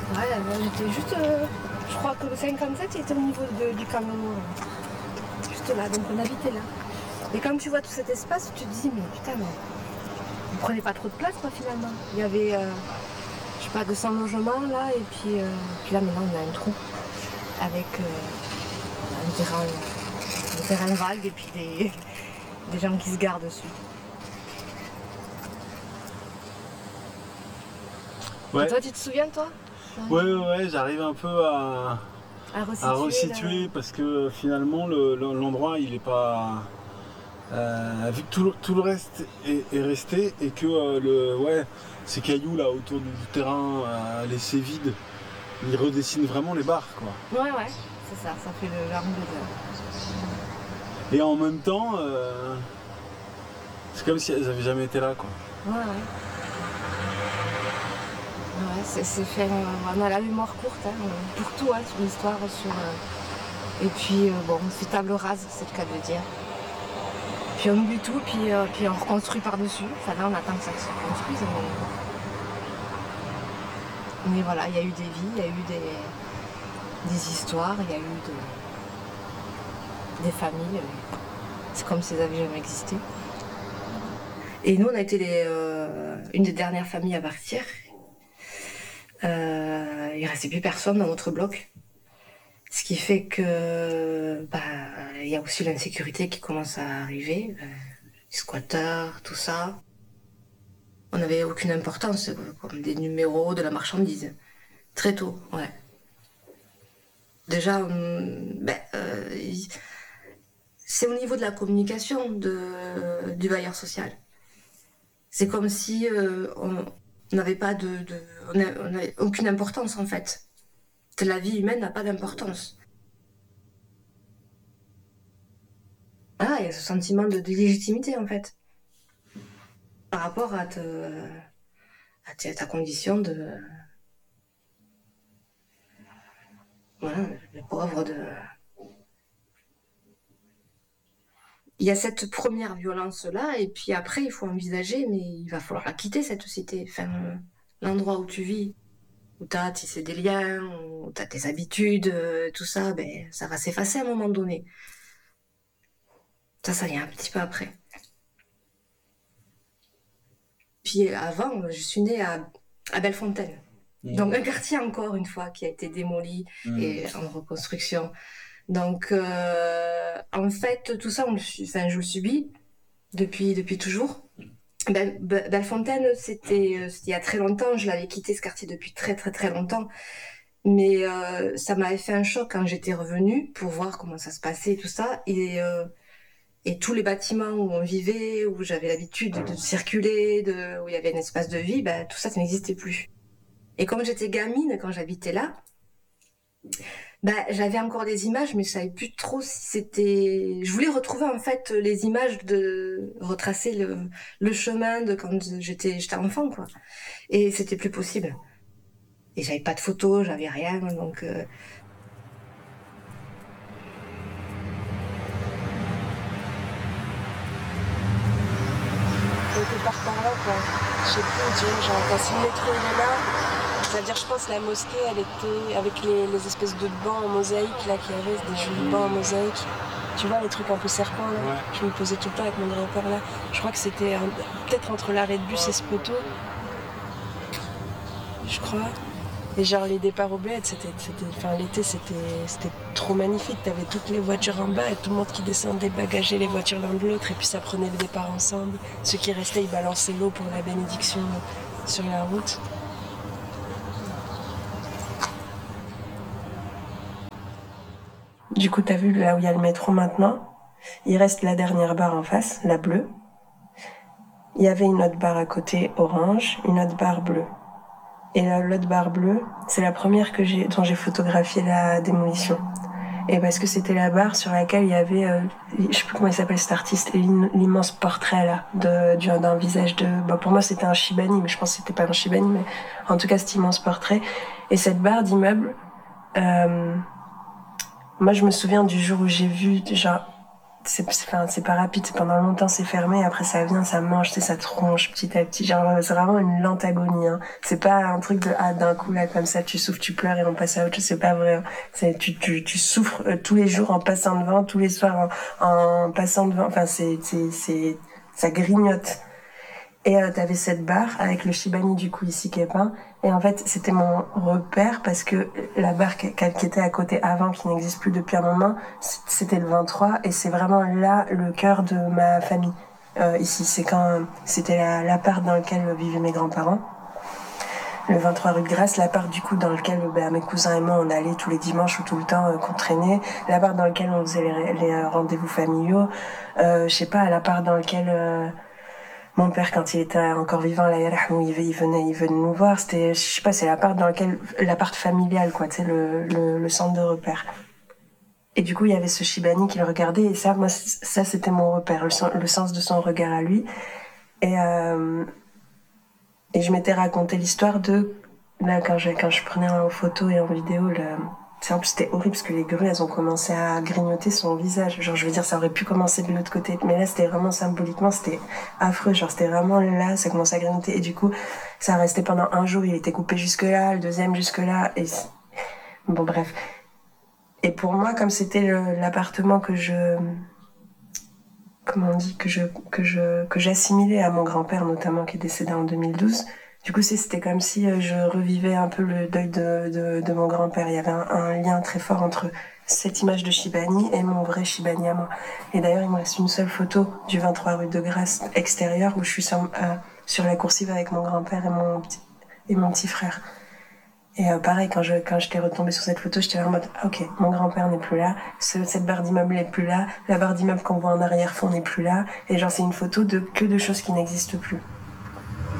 Ouais, j'étais juste, je crois que le 57 il était au niveau du camion, juste là, donc on habitait là. Et quand tu vois tout cet espace, tu te dis, mais putain, mais vous prenez pas trop de place quoi finalement. Il y avait, je sais pas, 200 logements là, et puis là maintenant on a un trou avec un terrain vague et puis des gens qui se garent dessus. Ouais. Et toi, tu te souviens, toi? Ouais, j'arrive un peu à resituer là. parce que finalement l'endroit il est pas. Vu que tout le reste est resté et que ces cailloux là autour du terrain laissés vides, ils redessinent vraiment les barres quoi. Ouais, c'est ça fait le larme Et en même temps, c'est comme si elles avaient jamais été là quoi. Ouais. Ouais, c'est fait, on a la mémoire courte, hein, pour tout, hein, sur l'histoire, et puis bon, on fait table rase, c'est le cas de dire. Puis on oublie tout, puis on reconstruit par-dessus. Enfin là, on attend que ça se reconstruise, mais voilà, il y a eu des vies, il y a eu des histoires, il y a eu des familles. C'est comme si elles n'avaient jamais existé. Et nous, on a été une des dernières familles à partir. Il ne restait plus personne dans notre bloc. Ce qui fait que il y a aussi l'insécurité qui commence à arriver, les squatteurs, tout ça. On n'avait aucune importance, comme des numéros, de la marchandise. Très tôt, ouais. Déjà, c'est au niveau de la communication du bailleur social. C'est comme si on n'avait pas on n'avait aucune importance en fait. La vie humaine n'a pas d'importance. Ah, il y a ce sentiment de légitimité en fait. Par rapport à ta condition de. Voilà, le pauvre de. Il y a cette première violence-là, et puis après, il faut envisager, mais il va falloir la quitter, cette société. Enfin, l'endroit où tu vis, où tu as tissé des liens, où tu as tes habitudes, tout ça, ça va s'effacer à un moment donné. Ça vient un petit peu après. Puis avant, je suis née à Bellefontaine. Donc un quartier encore une fois qui a été démoli et en reconstruction. Donc en fait tout ça je le subis depuis toujours. Bellefontaine c'était il y a très longtemps, je l'avais quitté ce quartier depuis très très très longtemps. Mais ça m'avait fait un choc quand j'étais revenue pour voir comment ça se passait et tout ça. Et tous les bâtiments où on vivait, où j'avais l'habitude de circuler, où il y avait un espace de vie, tout ça n'existait plus. Et comme j'étais gamine quand j'habitais là, j'avais encore des images, mais je savais plus trop si c'était. Je voulais retrouver en fait les images retracer le chemin de quand j'étais enfant, quoi. Et c'était plus possible. Et j'avais pas de photos, j'avais rien, donc. Quelque part par là, quoi. Je sais plus, on dirait genre quand le métro il est là. C'est-à-dire, je pense la mosquée, elle était avec les espèces de bancs en mosaïque là qui avaient des jolis bancs en mosaïque. Tu vois les trucs un peu serpents là. Ouais. Je me posais tout le temps avec mon grand-père là. Je crois que c'était peut-être entre l'arrêt de bus et ce poteau. Je crois. Et genre les départs au bled, l'été c'était trop magnifique. T'avais toutes les voitures en bas et tout le monde qui descendait bagager les voitures l'un de l'autre et puis ça prenait le départ ensemble. Ceux qui restaient, ils balançaient l'eau pour la bénédiction sur la route. Du coup, t'as vu là où il y a le métro maintenant, il reste la dernière barre en face, la bleue. Il y avait une autre barre à côté, orange, une autre barre bleue. Et l'autre barre bleue, c'est la première dont j'ai photographié la démolition. Et parce que c'était la barre sur laquelle il y avait, je sais plus comment il s'appelle cet artiste, l'immense portrait là, d'un visage de. Pour moi c'était un Chibani, mais je pense que c'était pas un Chibani, mais en tout cas cet immense portrait. Et cette barre d'immeuble, moi je me souviens du jour où j'ai vu, genre, c'est pas rapide, pendant longtemps c'est fermé, après ça vient, ça mange, ça tronche petit à petit, genre c'est vraiment une lente agonie, hein. C'est pas un truc de d'un coup là comme ça tu souffres, tu pleures et on passe à autre chose, c'est pas vrai, c'est tu souffres tous les jours en passant devant, tous les soirs en passant devant, enfin c'est ça grignote. Et t'avais cette barre avec le Shibani du coup ici qui est peint. Et en fait, c'était mon repère parce que la barre qui était à côté avant, qui n'existe plus depuis un moment, c'était le 23 et c'est vraiment là le cœur de ma famille. Ici, c'était l'appart dans lequel vivaient mes grands-parents. Le 23 rue de Grasse, l'appart du coup dans lequel mes cousins et moi on allait tous les dimanches ou tout le temps qu'on traînait. L'appart dans lequel on faisait les rendez-vous familiaux. Je sais pas, l'appart dans lequel... Mon père, quand il était encore vivant, là, il venait nous voir. C'était, je sais pas, c'est l'appart familial, quoi, tu sais, le centre de repère. Et du coup, il y avait ce Shibani qui le regardait, et ça, moi, ça, c'était mon repère, le sens de son regard à lui. Et je m'étais raconté l'histoire là, quand je prenais en photo et en vidéo, en plus, c'était horrible parce que les grues, elles ont commencé à grignoter son visage. Genre, je veux dire, ça aurait pu commencer de l'autre côté. Mais là, c'était vraiment symboliquement, c'était affreux. Genre, c'était vraiment là, ça commençait à grignoter. Et du coup, ça restait pendant un jour. Il était coupé jusque-là, le deuxième jusque-là. Et bon, bref. Et pour moi, comme c'était l'appartement que comment on dit, que j'assimilais à mon grand-père, notamment, qui est décédé en 2012, du coup, c'était comme si je revivais un peu le deuil de mon grand-père. Il y avait un lien très fort entre cette image de Shibani et mon vrai Shibani à moi. Et d'ailleurs, il me reste une seule photo du 23 rue de Grasse extérieur où je suis sur la coursive avec mon grand-père et mon petit frère. Et pareil, quand j'étais retombée sur cette photo, j'étais en mode ok, mon grand-père n'est plus là, cette barre d'immeuble n'est plus là, la barre d'immeuble qu'on voit en arrière-fond n'est plus là. Et genre, c'est une photo que de choses qui n'existent plus.